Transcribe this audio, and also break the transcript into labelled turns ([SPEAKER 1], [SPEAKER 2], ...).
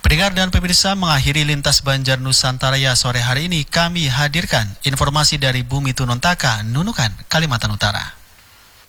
[SPEAKER 1] Pendengar dan pemirsa, mengakhiri Lintas Banjar Nusantara sore hari ini, kami hadirkan informasi dari Bumi Tunontaka, Nunukan, Kalimantan Utara.